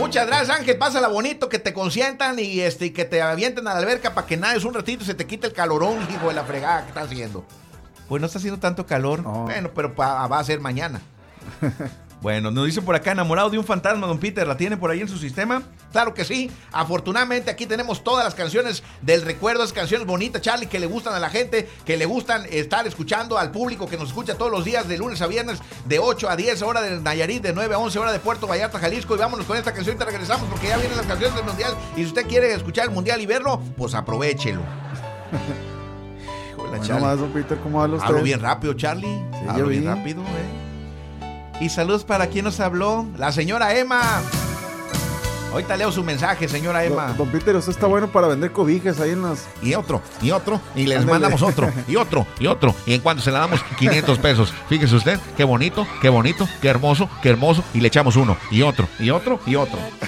Muchas gracias, Ángel. Pásala bonito, que te consientan y que te avienten a la alberca para que nades un ratito y se te quite el calorón, hijo de la fregada que está haciendo. Pues no está haciendo tanto calor. Oh. Bueno, pero va a ser mañana. Bueno, nos dice por acá, enamorado de un fantasma, don Peter, ¿la tiene por ahí en su sistema? Claro que sí, afortunadamente aquí tenemos todas las canciones del recuerdo, esas canciones bonitas, Charlie, que le gustan a la gente, que le gustan estar escuchando al público que nos escucha todos los días, de lunes a viernes, de 8 a 10, hora de Nayarit, de 9 a 11, hora de Puerto Vallarta, Jalisco, y vámonos con esta canción y te regresamos, porque ya vienen las canciones del Mundial, y si usted quiere escuchar el Mundial y verlo, pues aprovéchelo. Bueno, más, don Peter, ¿cómo habla usted? Hablo bien rápido, Charlie, sí, hablo bien rápido, Y saludos para quien nos habló, la señora Emma. Ahorita leo su mensaje, señora Emma. Don Peter, usted está bueno para vender cobijas ahí en las... Y otro, y les mandamos otro, y otro. Y en cuanto se le damos 500 pesos. Fíjese usted, qué bonito, qué hermoso, y le echamos uno, y otro.